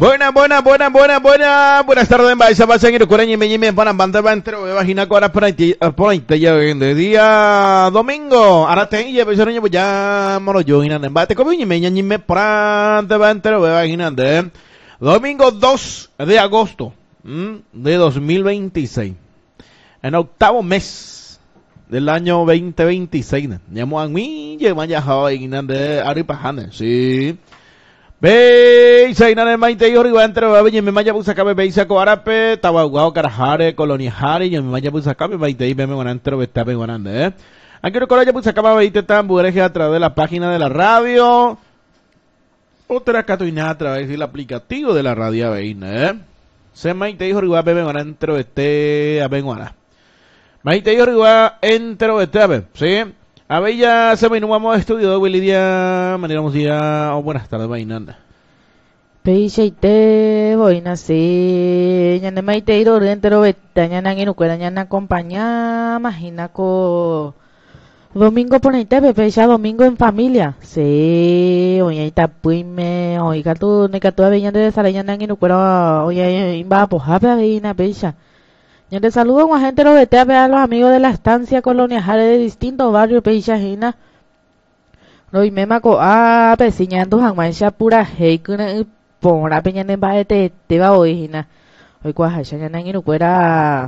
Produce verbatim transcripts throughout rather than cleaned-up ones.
Buenas, buenas, buenas, buenas, buenas, buenas tardes, Baisa, Baisa, en el Coreño y me llamen para Banda Entero, me imagino que ahora por ahí, por ahí, de día domingo, ahora te llevo, yo no ya, moro yo, y nada, bate como y me llamen para Banda Entero, me imagino, de domingo dos de agosto, de dos mil veintiséis, en octavo mes del año veinte veintiséis, llamo a mí, llevo ya, y nada, de Aripajane, sí. Veis, ahí nada más te digo, riba entre babi, me maya busa cabe veis a coarape, tabaguao carajare, colonia jare, y me maya busa cabe veinte y me me ganan entre besta me ganan eh. Aquí recuerda ya busa cabe veinte tambureje a través de la página de la radio. Otra catuina a través del aplicativo de la radio veina, eh. Se me te dijo riba me ganan entre este a venguana. Me te dijo riba entre este a ver, ¿sí? A ver, ya se me vamos a estudio de Willidia, manejamos día, o buenas tardes, vainanda. Peixe voy a nacer, ya no me te ido dentro de ya no quiero que ya no acompaña, imagina co domingo por ahí te ve ya domingo en familia, sí, hoy ahí está puime, hoy que tú ne que tú habías de salir ya no quiero que hoy ahí va a pojar ahí na peixa. Yo te saludo a gente lo vete a ver a los amigos de la estancia Colonia Jare de distintos barrios Peijajina. Hoy me maco a pesiñando jamaicha pura hey que por la peña en baete te va hoy hina. Hoy cuaja ya no fuera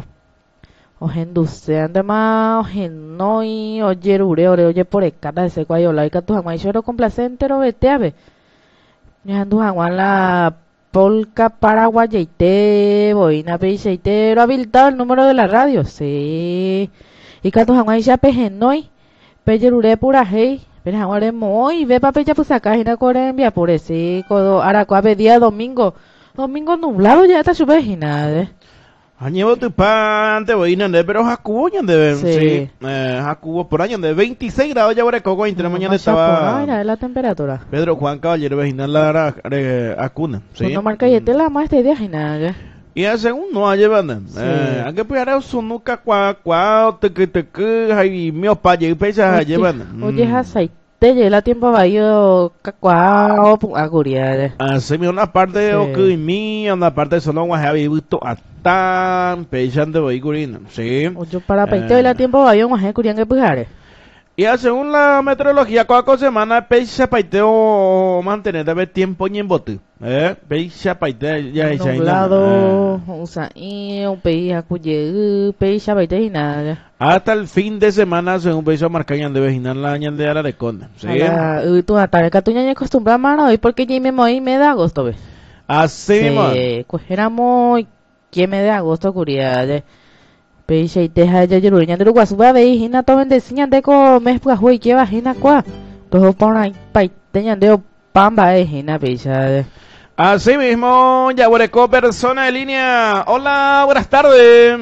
o genduse ande más o genoi o yerure ore oye por escata de ese cuayo la que tu jamaicha ro complacente lo vete a ver. Ya andu jamán la Polka Paraguayite, boina peiseitero, habilitado el número de la radio, sí. Y cato jamás ya pejenoi, peyerure pura hey, pero jamás muy, ve papel ya pues acá, en la Corembia, por ese, codo, aracuabe día domingo, domingo nublado ya está su vejina, eh. Añevo tu pan, te voy a pero Jacubo ya de sí, eh, Jacubo por año de veintiséis grados ya por el coco, entre mañana estaba. Mira, la temperatura. Pedro Juan Caballero vecinal la acuna, sí. No marca y la más de día nada. Y a segundo a llevar, eh, a que pues su nuca cua cua te que te que hay mío pa y pesa a llevar. Oye, aceite te la tiempo va yo cacua o aguria. Así me una parte o que mi una parte solo va a haber visto a tan pensando voy curino, sí. Oye, para peito la tiempo va yo más curian que pujare. Y según la meteorología, cada semana peisa paiteo mantener de ver tiempo ni en bote, eh, peisa paiteo ya es ahí nublado, usa y un peisa cuye, peisa paiteo y nada. Hasta el fin de semana según peisa marcañan de vejinar la año de la conde, sí. Y tú hasta que tú ya acostumbras mano hoy porque ya me voy me da agosto, ¿ves? Así, sí, cogeramos que me da agosto curia. Peixe y teja ya yo ya de guasu va veis hina to bendeciñan de co mes pues hoy que va hina qua todo por ahí paiteñan de pamba es hina peixe. Así mismo ya hueco persona de línea. Hola, buenas tardes.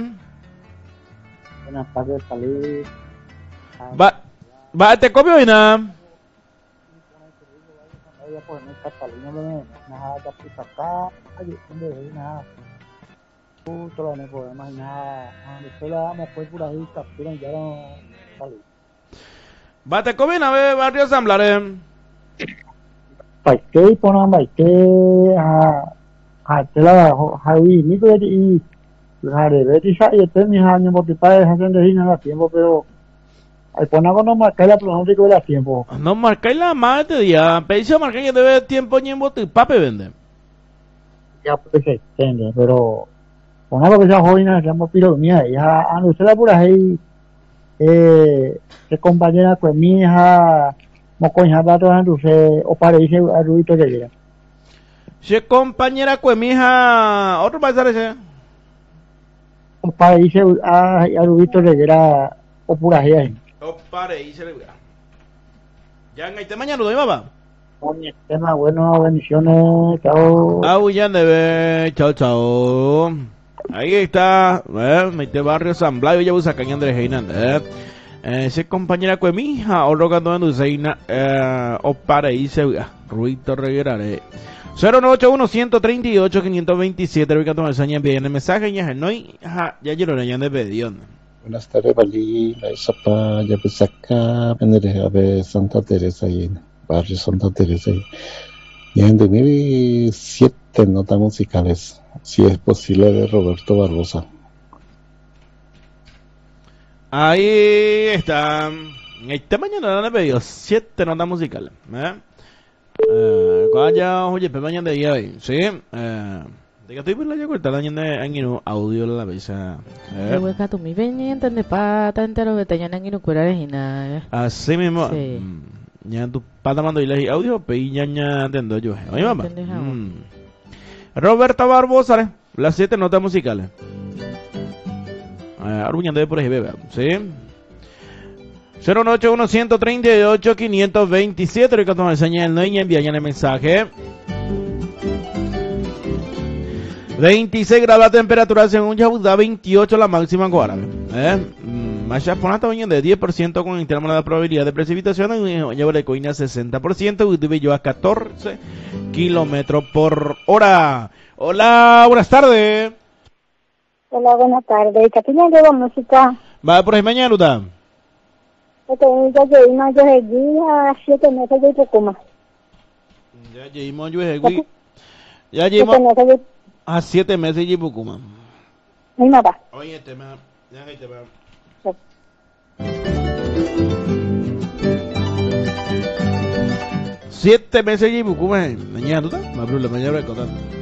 Buenas tardes, salud. Va va te copio hina. Voy a poner Cataluña de nada de acá, allí donde nada. Justo no podemos imaginar donde la damos pues por ahí capturan ya no salud. Bate comina ve barrio Samblare. Paite ponan baite a a tela hawi ni ko di hare de sa y te mi año motivar es haciendo de la tiempo pero al poner no marcar la pronóstico de la tiempo. No marcáis la más de día, peso marcáis debe tiempo ni en bote pape vende. Ya pues se entiende, pero una cosa que joven que hemos piro mía ya a nosotros por ahí eh que compañera con mi hija mo coña va trabajando se o parece a Ruito de Guerra. Si compañera con mi hija otro pasar ese. O parece a a Ruito de Guerra o por ahí. O parece le ya en este mañana lo doy papá. Oye, tema bueno, bendiciones, chao. Ah, ya debe, chao chao. Ahí está, eh, Meite Barrio San Blas, Villa Busacaña Andrés Heinan, eh. Eh, ese compañera con mi hija, o rogando en Dulceina, eh, o para irse, Ruito Reguerare. cero nueve ocho uno, uno tres ocho, cinco dos siete, ubicando en el bien el mensaje, ya no hay, ya yo lo leí de pedión. Buenas tardes, Bali, la Isapa, ya pues acá, vendré a ver Santa Teresa y Barrio Santa Teresa. Y en dos mil siete siete notas musicales, si es posible, de Roberto Barbosa. Ahí está. Esta mañana le he pedido siete notas musicales. ¿Eh? Eh, Kaya oye, pe mañana de día hoy. Sí. Eh, de que estoy por la ya corta la mañana en audio la pesa. De hueca tu mi pendiente de pata entero que te llenan y no cuera original. Así mismo. Sí. Mm, ya tu pata mando y le audio, pe y ya ya entiendo yo. Oye, mamá. Mm. Roberto Barbosa, ¿eh? Las siete notas musicales. Eh, Arguñando de por ahí, bebé. Sí. cero ocho uno uno tres ocho cinco dos siete. Ricardo me enseña el no y envía ya el mensaje. veintiséis grados la temperatura según Yabudá, veintiocho la máxima ahora. Eh, Machas Ponata baño de diez por ciento con interna la probabilidad de precipitación en Yaburecoina sesenta por ciento, Utubillo a catorce kilómetros por hora. Hola, buenas tardes. Hola, buenas tardes. ¿Qué tiene que ver música? Va por ahí mañana, Uta. Porque ya que no yo seguí a siete meses de Tucumán. Ya llegamos yo ese Ya Siete llegamos meses de a siete meses de Pucuma. mi mamá. Oye, este me ya este me Sí. siete meses de Pucuma. Mañana, ¿tú estás? Me abro la mañana de contar.